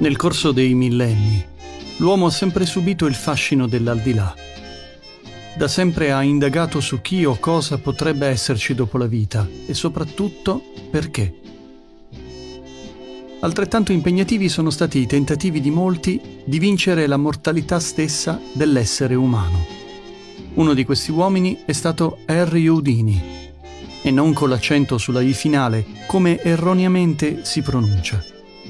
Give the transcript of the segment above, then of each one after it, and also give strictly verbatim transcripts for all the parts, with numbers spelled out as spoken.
Nel corso dei millenni, l'uomo ha sempre subito il fascino dell'aldilà. Da sempre ha indagato su chi o cosa potrebbe esserci dopo la vita e soprattutto perché. Altrettanto impegnativi sono stati i tentativi di molti di vincere la mortalità stessa dell'essere umano. Uno di questi uomini è stato Harry Houdini, e non con l'accento sulla I finale, come erroneamente si pronuncia.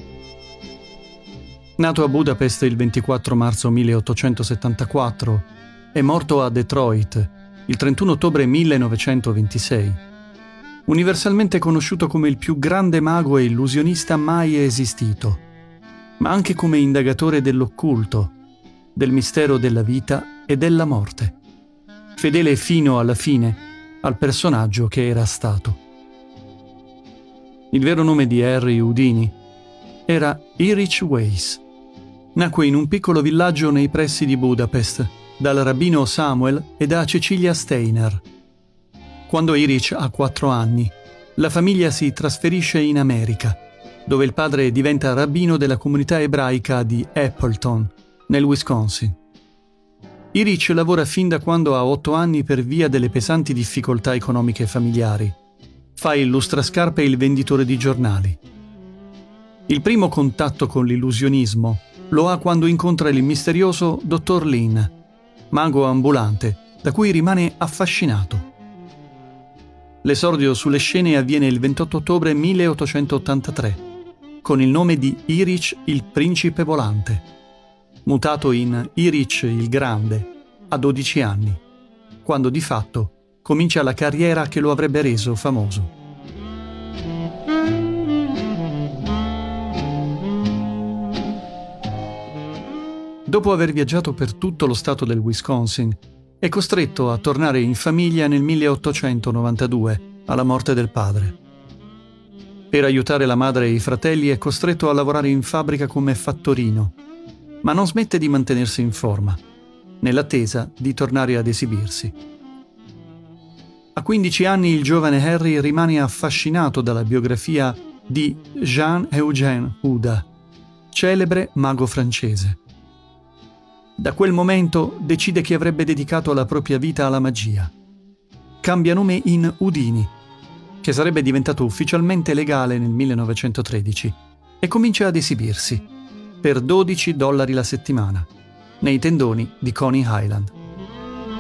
Nato a Budapest il ventiquattro marzo milleottocentosettantaquattro e morto a Detroit il trentuno ottobre millenovecentoventisei, universalmente conosciuto come il più grande mago e illusionista mai esistito, ma anche come indagatore dell'occulto, del mistero della vita e della morte, fedele fino alla fine al personaggio che era stato. Il vero nome di Harry Houdini era Erich Weiss. Nacque in un piccolo villaggio nei pressi di Budapest, dal rabbino Samuel e da Cecilia Steiner. Quando Erich ha quattro anni, la famiglia si trasferisce in America, dove il padre diventa rabbino della comunità ebraica di Appleton, nel Wisconsin. Erich lavora fin da quando ha otto anni per via delle pesanti difficoltà economiche familiari. Fa il lustrascarpe e il venditore di giornali. Il primo contatto con l'illusionismo lo ha quando incontra il misterioso dottor Lin, mago ambulante, da cui rimane affascinato. L'esordio sulle scene avviene il ventotto ottobre milleottocentottantatré, con il nome di Erich il Principe Volante, mutato in Erich il Grande a dodici anni, quando di fatto comincia la carriera che lo avrebbe reso famoso. Dopo aver viaggiato per tutto lo stato del Wisconsin, è costretto a tornare in famiglia nel milleottocentonovantadue, alla morte del padre. Per aiutare la madre e i fratelli è costretto a lavorare in fabbrica come fattorino, ma non smette di mantenersi in forma, nell'attesa di tornare ad esibirsi. A quindici anni il giovane Harry rimane affascinato dalla biografia di Jean-Eugène Houda, celebre mago francese. Da quel momento decide che avrebbe dedicato la propria vita alla magia. Cambia nome in Houdini, che sarebbe diventato ufficialmente legale nel millenovecentotredici, e comincia ad esibirsi per dodici dollari la settimana nei tendoni di Coney Island.